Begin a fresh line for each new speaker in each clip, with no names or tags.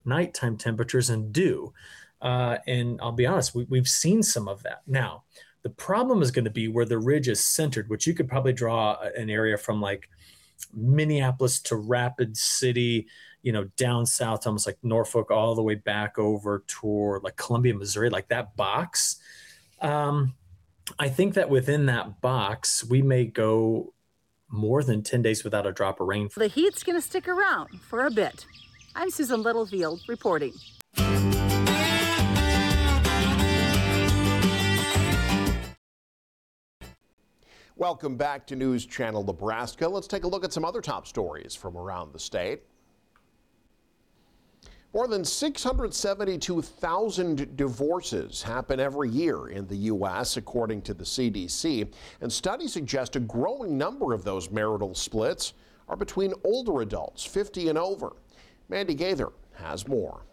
nighttime temperatures and dew. And I'll be honest, we've seen some of that. Now, the problem is going to be where the ridge is centered, which you could probably draw an area from like Minneapolis to Rapid City, down south, almost like Norfolk, all the way back over toward like Columbia, Missouri, like that box. Um, I think that within that box, we may go more than 10 days without a drop of rain.
The heat's going to stick around for a bit. I'm Susan Littlefield reporting.
Welcome back to News Channel Nebraska. Let's take a look at some other top stories from around the state. More than 672,000 divorces happen every year in the U.S., according to the CDC, and studies suggest a growing number of those marital splits are between older adults, 50 and over. Mandy Gaither has more.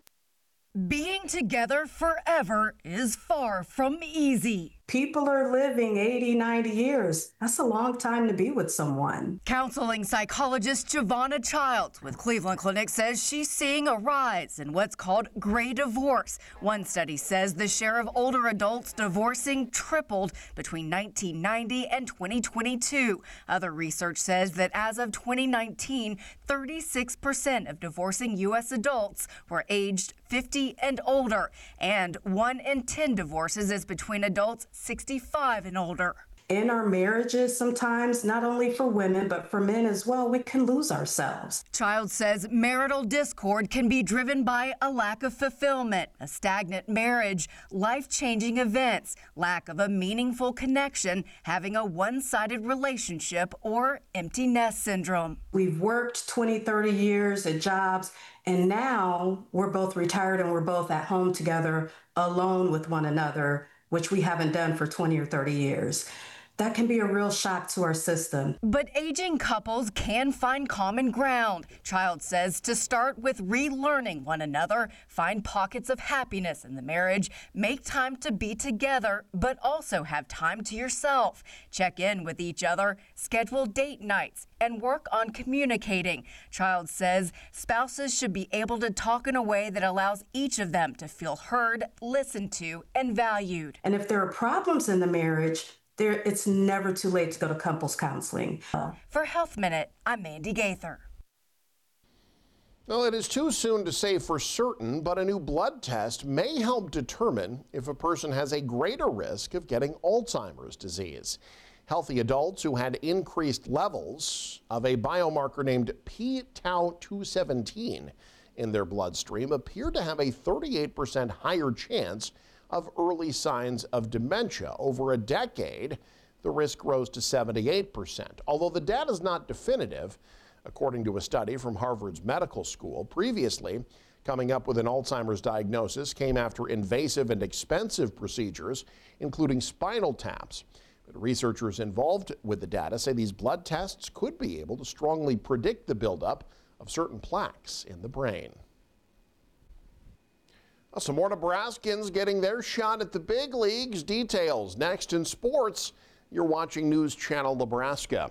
Being together forever is far from easy.
People are living 80, 90 years. That's a long time to be with someone.
Counseling psychologist Giovanna Childs with Cleveland Clinic says she's seeing a rise in what's called gray divorce. One study says the share of older adults divorcing tripled between 1990 and 2022. Other research says that as of 2019, 36% of divorcing U.S. adults were aged 50 and older, and 1 in 10 divorces is between adults 65 and older.
In our marriages, sometimes, not only for women, but for men as well, we can lose ourselves.
Childs says marital discord can be driven by a lack of fulfillment, a stagnant marriage, life-changing events, lack of a meaningful connection, having a one-sided relationship, or empty nest syndrome.
We've worked 20, 30 years at jobs, and now we're both retired and we're both at home together, alone with one another, which we haven't done for 20 or 30 years. That can be a real shock to our system.
But aging couples can find common ground. Childs says to start with relearning one another, find pockets of happiness in the marriage, make time to be together, but also have time to yourself. Check in with each other, schedule date nights, and work on communicating. Childs says spouses should be able to talk in a way that allows each of them to feel heard, listened to, and valued.
And if there are problems in the marriage, it's never too late to go to couples counseling.
For Health Minute, I'm Mandy Gaither.
Well, it is too soon to say for certain, but a new blood test may help determine if a person has a greater risk of getting Alzheimer's disease. Healthy adults who had increased levels of a biomarker named p-tau217 in their bloodstream appeared to have a 38% higher chance of early signs of dementia. Over a decade, the risk rose to 78%. Although the data is not definitive, according to a study from Harvard's medical school, previously coming up with an Alzheimer's diagnosis came after invasive and expensive procedures, including spinal taps. But researchers involved with the data say these blood tests could be able to strongly predict the buildup of certain plaques in the brain. Some more Nebraskans getting their shot at the big leagues. Details next in sports. You're watching News Channel Nebraska.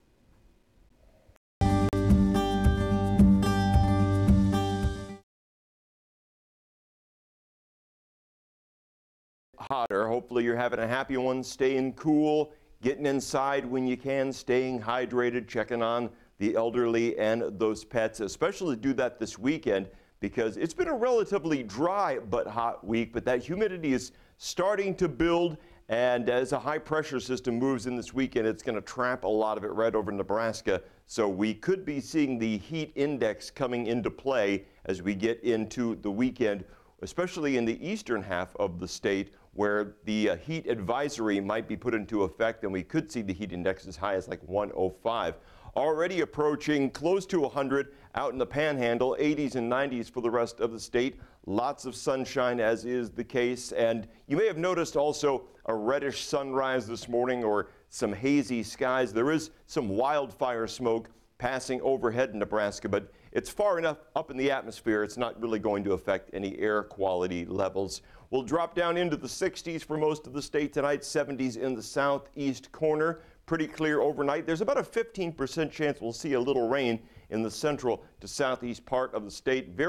Hotter. Hopefully you're having a happy one, staying cool, getting inside when you can, staying hydrated, checking on the elderly and those pets, especially do that this weekend, because it's been a relatively dry but hot week, but that humidity is starting to build, and as a high pressure system moves in this weekend, it's going to trap a lot of it right over Nebraska. So we could be seeing the heat index coming into play as we get into the weekend, especially in the eastern half of the state, where the heat advisory might be put into effect, and we could see the heat index as high as like 105. Already approaching close to 100 out in the Panhandle, 80s and 90s for the rest of the state. Lots of sunshine, as is the case. And you may have noticed also a reddish sunrise this morning, or some hazy skies. There is some wildfire smoke passing overhead in Nebraska, but it's far enough up in the atmosphere, it's not really going to affect any air quality levels. We'll drop down into the 60s for most of the state tonight, 70s in the southeast corner. Pretty clear overnight. There's about a 15% chance we'll see a little rain in the central to southeast part of the state.